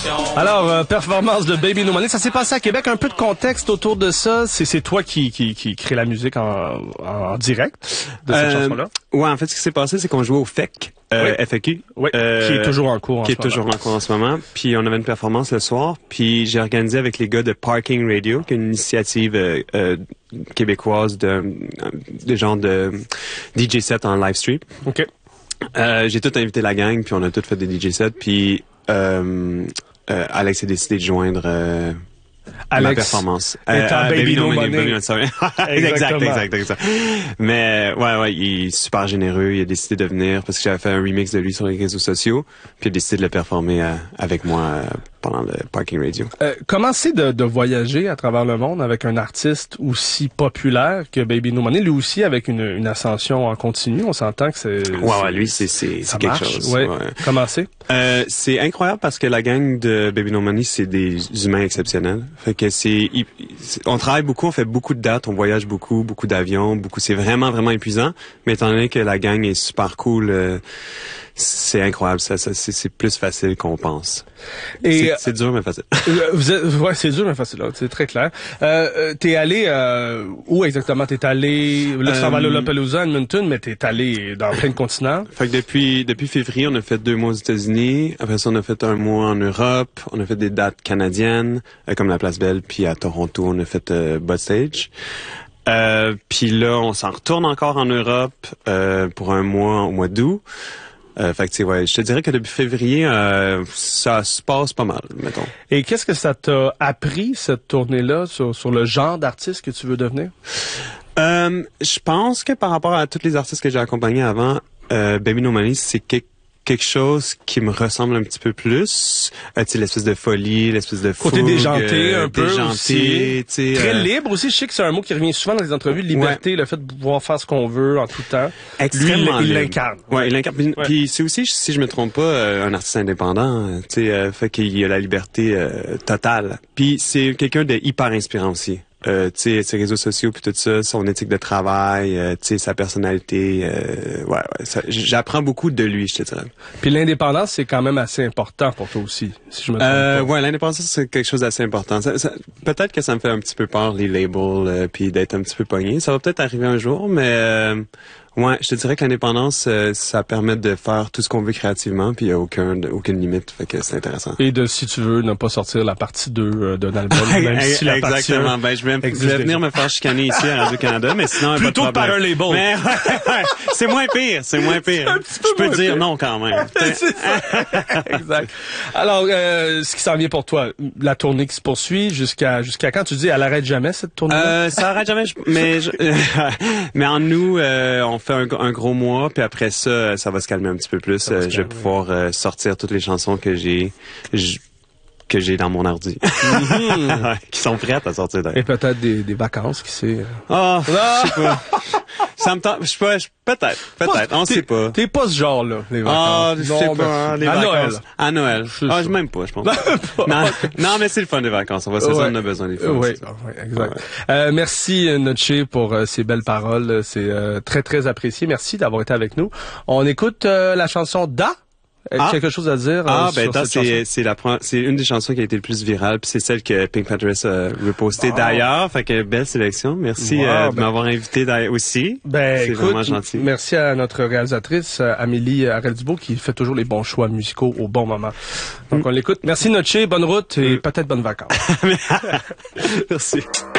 Alors, performance de Baby No Money, ça s'est passé à Québec. Un peu de contexte autour de ça. C'est toi qui crée la musique en direct de cette chanson-là? Ouais, en fait, ce qui s'est passé, c'est qu'on jouait au FEC. FAQ. Oui, qui est toujours en cours en ce moment. Puis on avait une performance le soir. Puis j'ai organisé avec les gars de Parking Radio, qui est une initiative québécoise de genre de DJ set en live stream. OK. J'ai tout invité la gang, puis on a tout fait des DJ sets. Puis Alex a décidé de joindre ma performance. Baby No Money. Exact. Mais ouais, il est super généreux. Il a décidé de venir parce que j'avais fait un remix de lui sur les réseaux sociaux. Puis il a décidé de le performer avec moi pendant le Parking Radio. Comment c'est de voyager à travers le monde avec un artiste aussi populaire que Baby No Money, lui aussi avec une ascension en continu? On s'entend que c'est... Ouais, lui, c'est quelque chose. Ouais. Comment c'est? C'est incroyable parce que la gang de Baby No Money, c'est des humains exceptionnels. Fait que on travaille beaucoup, on fait beaucoup de dates, on voyage beaucoup d'avions, c'est vraiment, vraiment épuisant. Mais étant donné que la gang est super cool, c'est incroyable, c'est plus facile qu'on pense. Et c'est dur mais facile. Ouais, c'est dur mais facile, c'est très clair. T'es allé où exactement? T'es allé là, tu t'en vas à Lollapalooza, Edmonton, mais t'es allé dans plein de continents. Fait que depuis février, on a fait 2 mois aux États-Unis. Après ça, on a fait 1 mois en Europe. On a fait des dates canadiennes, comme la Place Belle, puis à Toronto, on a fait Bud Stage. Puis là, on s'en retourne encore en Europe pour 1 mois au mois d'août. Fait que, ouais, je te dirais que depuis février, ça se passe pas mal, mettons. Et qu'est-ce que ça t'a appris, cette tournée-là, sur le genre d'artiste que tu veux devenir? Je pense que par rapport à tous les artistes que j'ai accompagnés avant, Baby No Money, c'est quelque chose qui me ressemble un petit peu plus. Tu sais, l'espèce de folie, l'espèce de fougue. Côté déjanté un peu aussi. Très libre aussi. Je sais que c'est un mot qui revient souvent dans les entrevues, liberté, le fait de pouvoir faire ce qu'on veut en tout temps. Extrêmement Lui, il l'incarne. Ouais, il l'incarne. Puis c'est aussi, si je me trompe pas, un artiste indépendant. Tu sais, fait qu'il a la liberté totale. Puis c'est quelqu'un de hyper inspirant aussi. Tu sais, ses réseaux sociaux puis tout ça, son éthique de travail, tu sais, sa personnalité, j'apprends beaucoup de lui, je te dirais. Puis l'indépendance, c'est quand même assez important pour toi aussi, si je me trompe pas. Ouais, l'indépendance, c'est quelque chose d'assez important. Peut-être que ça me fait un petit peu peur, les labels, puis d'être un petit peu pogné. Ça va peut-être arriver un jour, mais ouais, je te dirais que l'indépendance, ça permet de faire tout ce qu'on veut créativement, puis il y a aucune limite, fait que c'est intéressant. Et si tu veux, ne pas sortir la partie 2 d'un album, même si la partie 1... Exactement. Ben, je vais venir me faire chicaner ici à Radio-Canada, mais sinon, plutôt pas de par un label. Mais, c'est moins pire. Je peux dire non quand même. C'est ça. Exact. Alors, ce qui s'en vient pour toi, la tournée qui se poursuit jusqu'à quand? Tu dis, elle arrête jamais, cette tournée? Ça arrête jamais, mais en nous, on fait un gros mois, puis après ça, ça va se calmer un petit peu plus. Je vais pouvoir sortir toutes les chansons que j'ai dans mon ordi. Qui sont prêtes à sortir d'ailleurs. Et peut-être des vacances, qui sait. Je sais pas. Ça me tente, peut-être, on sait pas. T'es pas ce genre-là, les vacances. Je sais pas, les vacances. À Noël. Je même pas, je pense. non, mais c'est le fun des vacances. On va se dire, on a besoin des fun. Oui, exact. Ouais. Merci, Notché, pour ces belles paroles. C'est très, très apprécié. Merci d'avoir été avec nous. On écoute la chanson Da. Quelque chose à dire c'est une des chansons qui a été le plus virale, puis c'est celle que Pink Panthers a repostée d'ailleurs, fait que belle sélection. Merci de m'avoir invité aussi. C'est vraiment gentil. Merci à notre réalisatrice Amélie Arel-Dubois qui fait toujours les bons choix musicaux au bon moment. Donc on l'écoute. Merci Notché, bonne route et peut-être bonnes vacances. Merci.